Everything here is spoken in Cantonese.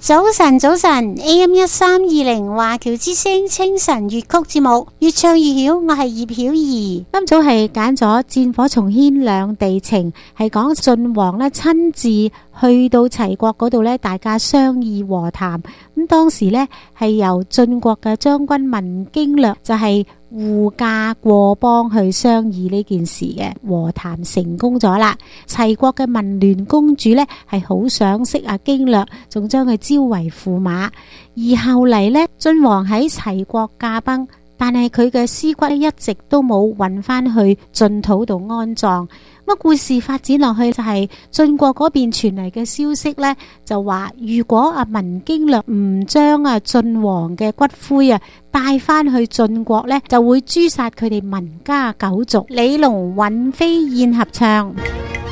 早晨，早晨 AM1320華僑之聲清晨粵曲節目，越唱越曉，我係葉曉儀。今早係揀咗戰火重牽兩地情，係講晉王咧親自去到齊國嗰度咧，大家商議和談。咁當時咧係由晉國嘅將軍文經略就係護駕過邦去商議呢件事嘅，和談成功咗啦。齊國嘅文聯公主咧係好想識阿經略，仲將佢招為駙馬。而後嚟呢，晉王喺齊國駕崩，但係佢嘅屍骨一直都冇運翻去晉土度安葬。咁故事發展落去就係晉國嗰邊傳嚟嘅消息呢，就話如果阿文經略唔將阿晉王嘅骨灰帶翻去晉國呢，就會誅殺佢哋文家九族。李龍尹飛燕合唱。